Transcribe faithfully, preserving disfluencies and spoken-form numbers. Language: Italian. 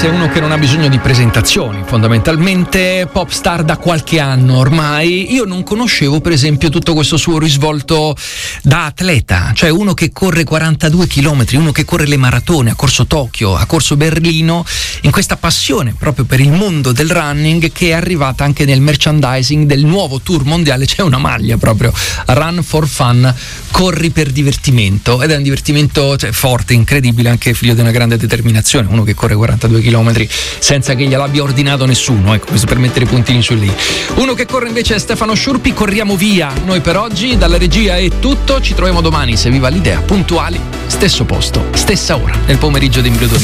è uno che non ha bisogno di presentazioni, fondamentalmente pop star da qualche anno ormai. Io non conoscevo per esempio tutto questo suo risvolto da atleta, cioè uno che corre quarantadue chilometri, uno che corre le maratone, ha corso Tokyo, ha corso Berlino, in questa passione proprio per il mondo del running che è arrivata anche nel merchandising del nuovo tour mondiale. C'è una maglia proprio, Run for Fun, corri per divertimento, ed è un divertimento, cioè, forte, incredibile, anche figlio di una grande determinazione, uno che corre quarantadue chilometri senza che gliel'abbia ordinato nessuno, ecco, questo per mettere i puntini su lì. Uno che corre invece è Stefano Sciurpi. Corriamo via noi per oggi, dalla regia è tutto, ci troviamo domani, se vi va l'idea, puntuali, stesso posto, stessa ora, nel pomeriggio di Emilio Dominici.